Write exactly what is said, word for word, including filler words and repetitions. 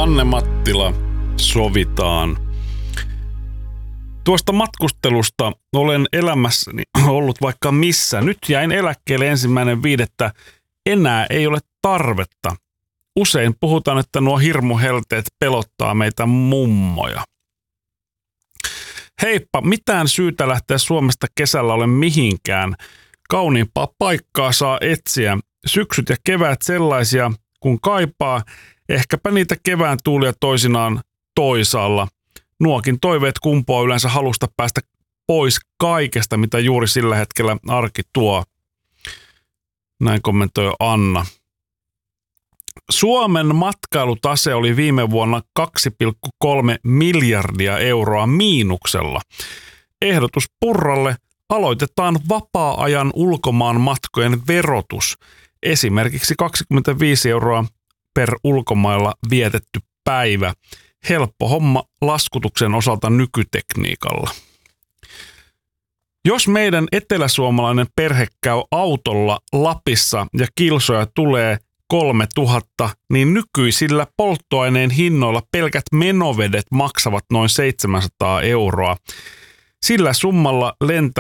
Anne Mattila, sovitaan. Tuosta matkustelusta olen elämässäni ollut vaikka missä. Nyt jäin eläkkeelle ensimmäinen viidettä. Enää ei ole tarvetta. Usein puhutaan, että nuo hirmuhelteet pelottaa meitä mummoja. Heippa, mitään syytä lähteä Suomesta kesällä ole mihinkään. Kauniimpaa paikkaa saa etsiä. Syksyt ja keväät sellaisia, kun kaipaa. Ehkäpä niitä kevään tuulia toisinaan toisaalla. Nuokin toiveet kumpuaa yleensä halusta päästä pois kaikesta, mitä juuri sillä hetkellä arki tuo. Näin kommentoi Anna. Suomen matkailutase oli viime vuonna kaksi pilkku kolme miljardia euroa miinuksella. Ehdotus Purralle: aloitetaan vapaa-ajan ulkomaan matkojen verotus. Esimerkiksi kaksikymmentäviisi euroa per ulkomailla vietetty päivä. Helppo homma laskutuksen osalta nykytekniikalla. Jos meidän eteläsuomalainen perhe käy autolla Lapissa ja kilsoja tulee kolmetuhatta, niin nykyisillä polttoaineen hinnoilla pelkät menovedet maksavat noin seitsemänsataa euroa. Sillä summalla lentää